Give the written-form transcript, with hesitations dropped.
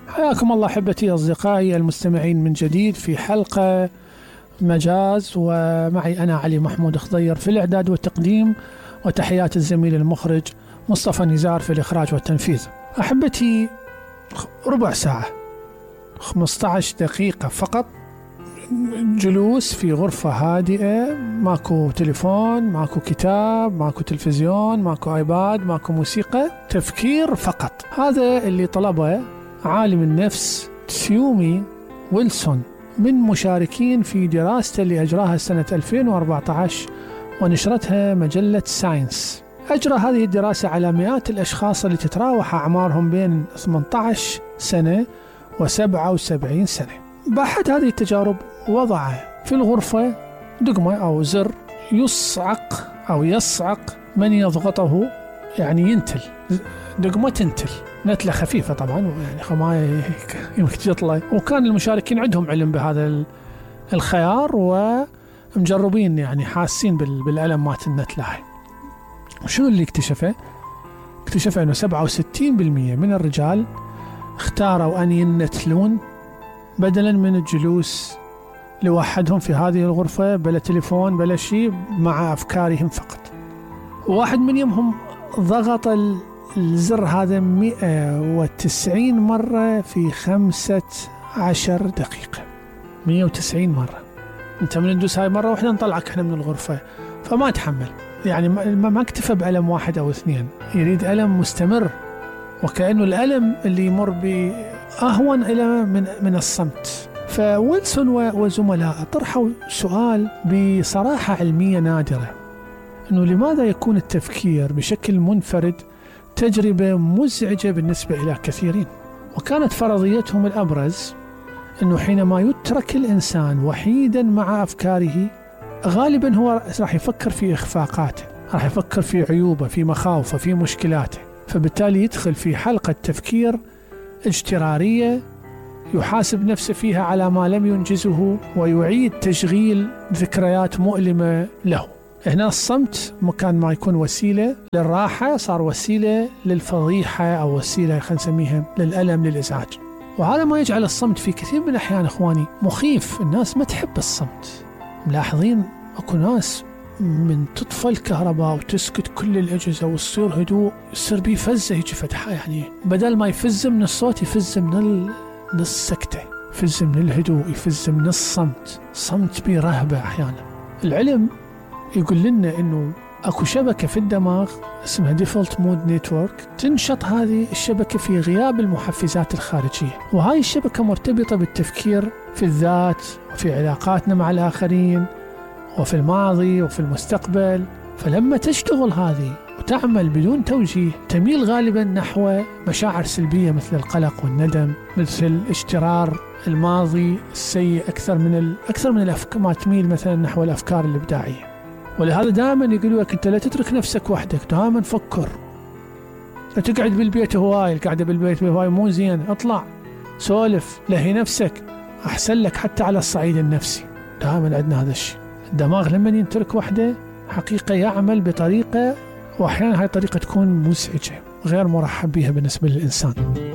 حياكم الله أحبتي أصدقائي المستمعين من جديد في حلقة مجاز، ومعي أنا علي محمود خضير في الإعداد والتقديم، وتحيات الزميل المخرج مصطفى نزار في الإخراج والتنفيذ. أحبتي، ربع ساعة 15 دقيقة فقط جلوس في غرفة هادئة، ماكو تليفون، ماكو كتاب، ماكو تلفزيون، ماكو آيباد، ماكو موسيقى، تفكير فقط. هذا اللي طلبه عالم النفس تيومي ويلسون من مشاركين في دراسته اللي أجراها سنة 2014 ونشرتها مجلة ساينس. أجرى هذه الدراسة على مئات الأشخاص اللي تتراوح أعمارهم بين 18 سنة و77 سنة. بأحد هذه التجارب وضع في الغرفة دقمة أو زر يصعق أو يصعق من يضغطه، يعني ينتل، دقمة تنتل، نتلة خفيفة طبعا، يعني ما يمكن يطلع. وكان المشاركين عندهم علم بهذا الخيار ومجربين، يعني حاسين بالألم مات النتلة. شنو اللي اكتشفه؟ اكتشف أنه 67% من الرجال اختاروا أن ينتلون بدلا من الجلوس لوحدهم في هذه الغرفة، بلا تليفون بلا شيء، مع أفكارهم فقط. واحد من يومهم ضغط الزر هذا 190 مرة في 15 دقيقة. 190 مرة. انت من ندوس هاي مرة واحدة نطلعك احنا من الغرفة. فما تحمل، يعني ما اكتفى بألم واحد أو اثنين، يريد ألم مستمر، وكأنه الألم اللي يمر بأهون إلى من الصمت. فويلسون وزملاء طرحوا سؤال بصراحة علمية نادرة، أنه لماذا يكون التفكير بشكل منفرد تجربة مزعجة بالنسبة إلى كثيرين؟ وكانت فرضيتهم الأبرز أنه حينما يترك الإنسان وحيدا مع أفكاره، غالبا هو راح يفكر في إخفاقاته، راح يفكر في عيوبه، في مخاوفه، في مشكلاته، فبالتالي يدخل في حلقة تفكير اجترارية يحاسب نفسه فيها على ما لم ينجزه، ويعيد تشغيل ذكريات مؤلمة له. هنا الصمت مكان ما يكون وسيلة للراحة صار وسيلة للفضيحة، أو وسيلة خلينا نسميها للألم، للإزعاج. وهذا ما يجعل الصمت في كثير من الأحيان إخواني مخيف. الناس ما تحب الصمت. ملاحظين أكو ناس من تطفى الكهرباء وتسكت كل الأجهزة وتصير هدوء، يصير بيه فزة يجي فتحة، يعني بدل ما يفز من الصوت يفز من السكتة، يفز من الهدوء، يفز من الصمت. صمت بيه رهبة أحيانا. العلم يقول لنا إنه أكو شبكة في الدماغ اسمها Default Mode Network، تنشط هذه الشبكة في غياب المحفزات الخارجية، وهاي الشبكة مرتبطة بالتفكير في الذات وفي علاقاتنا مع الآخرين وفي الماضي وفي المستقبل. فلما تشتغل هذه وتعمل بدون توجيه، تميل غالبا نحو مشاعر سلبية مثل القلق والندم، مثل اشترار الماضي السيء أكثر من الأفكار، ما تميل مثلا نحو الأفكار الإبداعية. ولهذا دائما يقولوا لك أنت لا تترك نفسك وحدك، دائما فكر. لا تقعد بالبيت هواي، القعدة بالبيت هواي مو زين، اطلع سولف، لهي نفسك، أحسن لك حتى على الصعيد النفسي. دائما عندنا هذا الشيء. الدماغ لما ينترك وحده حقيقة يعمل بطريقة، وأحيانا هاي الطريقة تكون مزعجة غير مرحب بها بالنسبة للإنسان.